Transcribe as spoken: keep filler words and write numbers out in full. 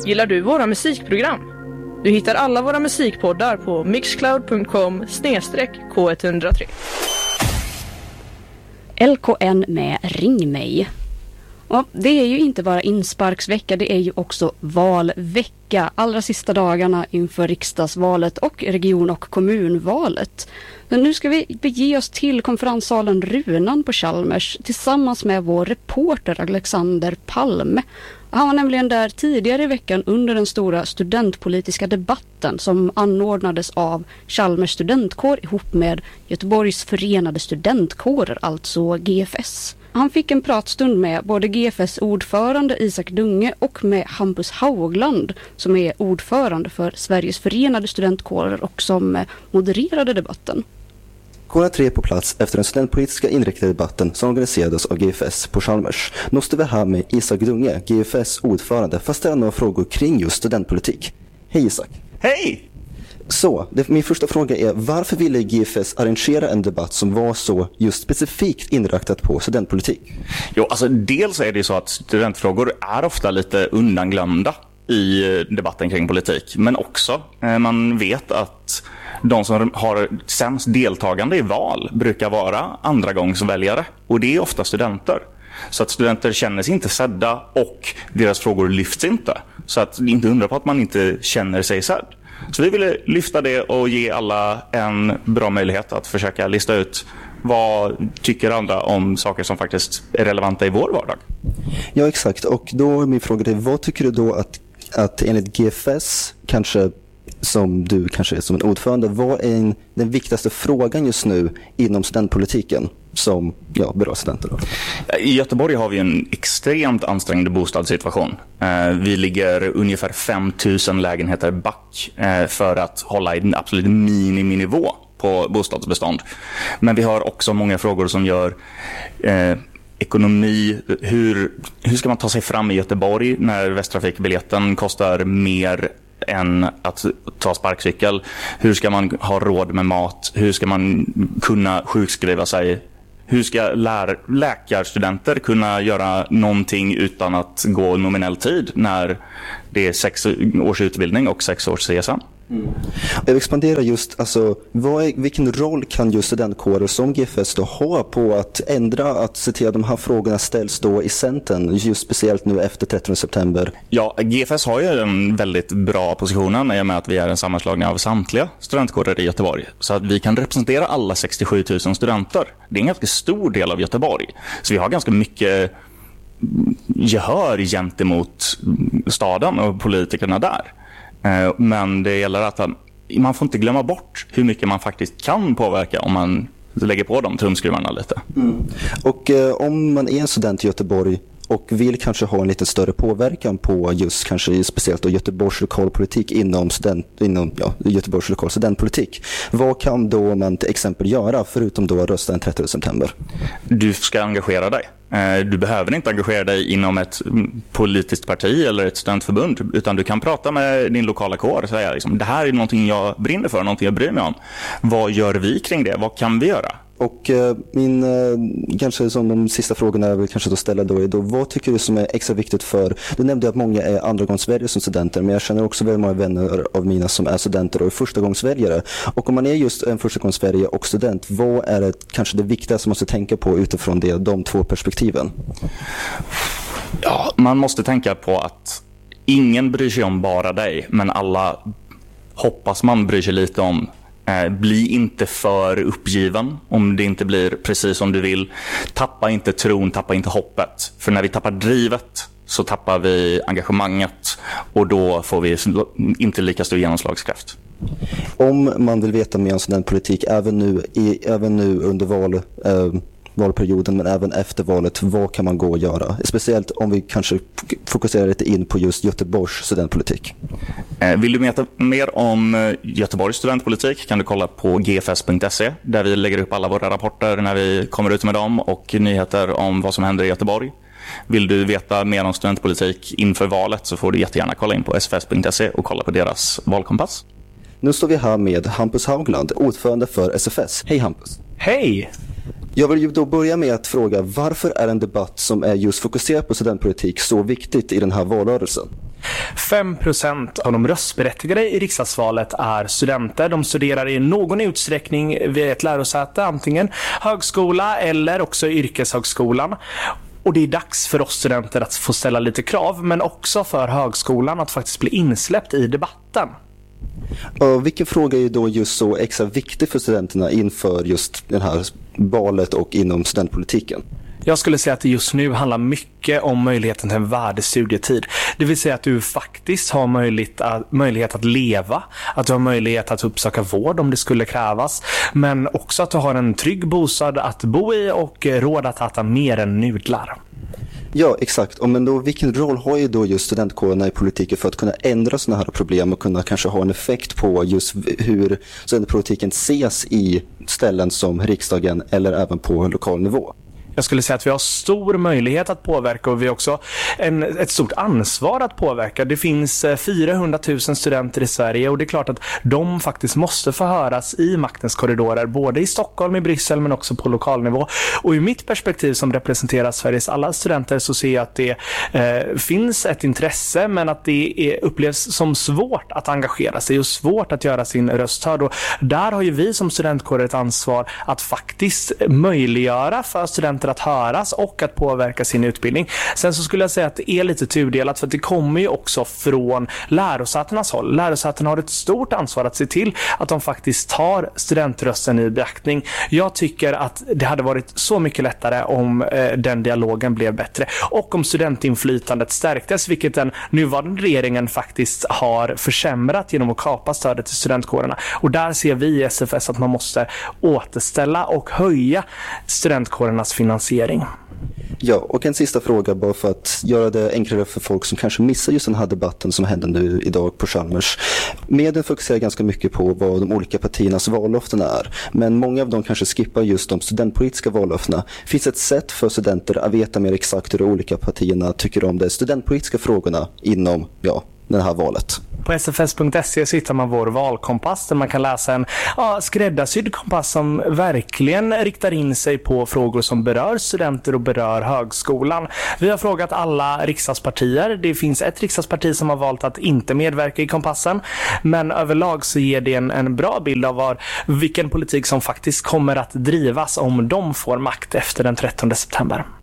Gillar du våra musikprogram? Du hittar alla våra musikpoddar på mixcloud punkt com slash k ett noll tre. L K N med Ring mig. Och det är ju inte bara insparksvecka, det är ju också valvecka. Allra sista dagarna inför riksdagsvalet och region- och kommunvalet. Men nu ska vi bege oss till konferenssalen Runan på Chalmers tillsammans med vår reporter Alexander Palme. Han var nämligen där tidigare i veckan under den stora studentpolitiska debatten som anordnades av Chalmers studentkår ihop med Göteborgs förenade studentkårer, alltså G F S. Han fick en pratstund med både G F S-ordförande Isak Dunge och med Hampus Haugland som är ordförande för Sveriges förenade studentkårer och som modererade debatten. Kåra tre på plats efter den studentpolitiska inriktade debatten som organiserades av G F S på Chalmers. Nu står vi här med Isak Dunge, G F S-ordförande, för att ställa några frågor kring just studentpolitik. Hej Isak! Hej! Så, det, min första fråga är, varför ville G F S arrangera en debatt som var så just specifikt inriktat på studentpolitik? Jo, alltså dels är det ju så att studentfrågor är ofta lite undanglömda i debatten kring politik. Men också, eh, man vet att de som har sämst deltagande i val brukar vara andragångsväljare. Och det är ofta studenter. Så att studenter känner sig inte sedda och deras frågor lyfts inte. Så att det inte undrar på att man inte känner sig sedd. Så vi ville lyfta det och ge alla en bra möjlighet att försöka lista ut vad tycker andra om saker som faktiskt är relevanta i vår vardag. Ja, exakt. Och då är min fråga till, vad tycker du då att, att enligt G F S, kanske som du kanske är som en ordförande, vad är en, den viktigaste frågan just nu inom studentpolitiken som ja, berör studenter då? I Göteborg har vi en extremt ansträngd bostadssituation. Vi ligger ungefär fem tusen lägenheter back för att hålla en absolut miniminivå på bostadsbestånd. Men vi har också många frågor som gör eh, ekonomi, hur, hur ska man ta sig fram i Göteborg när Västtrafikbiljetten kostar mer än att ta sparkcykel? Hur ska man ha råd med mat? Hur ska man kunna sjukskriva sig? Hur ska lär, läkarstudenter kunna göra någonting utan att gå nominell tid när det är sex års utbildning och sex års C S N? Mm. Jag vill expandera just, alltså, vad är, vilken roll kan just studentkårer som G F S då ha på att ändra, att se till att de här frågorna ställs då i centern, just speciellt nu efter trettonde september? Ja, G F S har ju en väldigt bra position i och med att vi är en sammanslagning av samtliga studentkårer i Göteborg. Så att vi kan representera alla sextiosju tusen studenter. Det är en ganska stor del av Göteborg. Så vi har ganska mycket gehör gentemot staden och politikerna där. Men det gäller att man får inte glömma bort hur mycket man faktiskt kan påverka om man lägger på de tumskruvarna lite. Mm. Och eh, om man är en student i Göteborg och vill kanske ha en lite större påverkan på just kanske speciellt då Göteborgs lokalpolitik inom, student, inom ja, Göteborgs lokal studentpolitik. Vad kan då man till exempel göra förutom då att rösta den trettonde september? Du ska engagera dig. Du behöver inte engagera dig inom ett politiskt parti eller ett studentförbund, utan du kan prata med din lokala kår och säga liksom, det här är någonting jag brinner för, någonting jag bryr mig om. Vad gör vi kring det? Vad kan vi göra? Och eh, min, eh, kanske som de sista frågorna jag vill kanske då ställa då är då, vad tycker du som är extra viktigt för, du nämnde att många är andragångsväljare som studenter, men jag känner också väldigt många vänner av mina som är studenter och är förstagångsväljare. Och om man är just en förstagångsväljare och student, vad är det kanske det viktigaste man måste tänka på utifrån det, de två perspektiven? Ja, man måste tänka på att ingen bryr sig om bara dig, men alla hoppas man bryr sig lite om. Bli inte för uppgiven om det inte blir precis som du vill. Tappa inte tron, tappa inte hoppet. För när vi tappar drivet så tappar vi engagemanget och då får vi inte lika stor genomslagskraft. Om man vill veta mer om studentpolitik även nu, i, även nu under val, eh, valperioden men även efter valet, vad kan man gå och göra? Speciellt om vi kanske fokuserar lite in på just Göteborgs studentpolitik. Vill du veta mer om Göteborgs studentpolitik kan du kolla på g f s punkt se där vi lägger upp alla våra rapporter när vi kommer ut med dem och nyheter om vad som händer i Göteborg. Vill du veta mer om studentpolitik inför valet så får du jättegärna kolla in på s f s punkt se och kolla på deras valkompass. Nu står vi här med Hampus Haugland, ordförande för S F S. Hej Hampus! Hej! Jag vill ju då börja med att fråga, varför är en debatt som är just fokuserad på studentpolitik så viktigt i den här valrörelsen? fem procent av de röstberättigade i riksdagsvalet är studenter. De studerar i någon utsträckning vid ett lärosäte, antingen högskola eller också yrkeshögskolan. Och det är dags för oss studenter att få ställa lite krav, men också för högskolan att faktiskt bli insläppt i debatten. Och vilken fråga är då just så extra viktig för studenterna inför just det här valet och inom studentpolitiken? Jag skulle säga att det just nu handlar mycket om möjligheten till en värdig studietid. Det vill säga att du faktiskt har möjlighet att, möjlighet att leva, att du har möjlighet att uppsöka vård om det skulle krävas, men också att du har en trygg bostad att bo i och råd att äta mer än nudlar. Ja, exakt. Och men då, vilken roll har ju då just studentkårerna i politiken för att kunna ändra sådana här problem och kunna kanske ha en effekt på just hur studentpolitiken ses i ställen som riksdagen eller även på lokal nivå? Jag skulle säga att vi har stor möjlighet att påverka och vi har också en, ett stort ansvar att påverka. Det finns fyrahundratusen studenter i Sverige och det är klart att de faktiskt måste få höras i maktens korridorer, både i Stockholm, i Bryssel men också på lokalnivå. Och ur mitt perspektiv som representerar Sveriges alla studenter så ser jag att det eh, finns ett intresse, men att det är, upplevs som svårt att engagera sig och svårt att göra sin röst hörd. Och där har ju vi som studentkårer ett ansvar att faktiskt möjliggöra för studenter att höras och att påverka sin utbildning. Sen så skulle jag säga att det är lite tudelat, för att det kommer ju också från lärosätenas håll. Lärosäten har ett stort ansvar att se till att de faktiskt tar studentrösten i beaktning. Jag tycker att det hade varit så mycket lättare om eh, den dialogen blev bättre och om studentinflytandet stärktes, vilket den nuvarande regeringen faktiskt har försämrat genom att kapa stödet till studentkårerna. Och där ser vi i S F S att man måste återställa och höja studentkårernas finansiering. Ja, och en sista fråga bara för att göra det enklare för folk som kanske missar just den här debatten som händer nu idag på Chalmers. Medien fokuserar ganska mycket på vad de olika partiernas vallöften är, men många av dem kanske skippar just de studentpolitiska vallöftena. Finns ett sätt för studenter att veta mer exakt hur de olika partierna tycker om de studentpolitiska frågorna inom, ja, det här valet? På s f s punkt se så hittar man vår valkompass där man kan läsa en ja, skräddarsydd kompass som verkligen riktar in sig på frågor som berör studenter och berör högskolan. Vi har frågat alla riksdagspartier. Det finns ett riksdagsparti som har valt att inte medverka i kompassen, men överlag så ger det en, en bra bild av var, vilken politik som faktiskt kommer att drivas om de får makt efter den trettonde september.